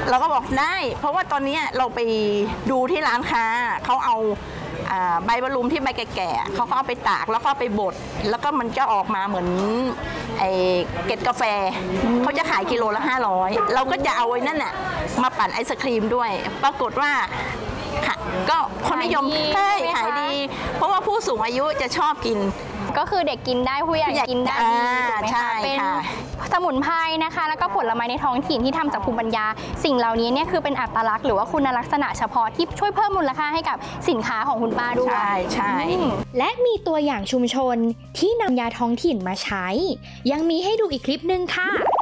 เราก็บอกได้เพราะว่าตอนนี้เราไปดูที่ร้านค้าเขาเอาใบบรรลุมที่ใบแก่ๆเขาก็เอาไปตากแล้วก็ไปบดแล้วก็มันจะออกมาเหมือนเกล็ดกาแฟเขาจะขายกิโลละ500เราก็จะเอาไว้นั่นน่ะมาปั่นไอศครีมด้วยปรากฏว่าก็คนนิยมใช่ขายดีเพราะว่าผู้สูงอายุจะชอบกินก็คือเด็กกินได้ผู้ใหญ่กินได้ถูกไหมคะเป็นสมุนไพรนะคะแล้วก็ผลไม้ในท้องถิ่นที่ทำจากภูมิปัญญาสิ่งเหล่านี้เนี่ยคือเป็นอัตลักษณ์หรือว่าคุณลักษณะเฉพาะที่ช่วยเพิ่มมูลค่าให้กับสินค้าของคุณป้าด้วยใช่และมีตัวอย่างชุมชนที่นำยาท้องถิ่นมาใช้ยังมีให้ดูอีกคลิปนึงค่ะ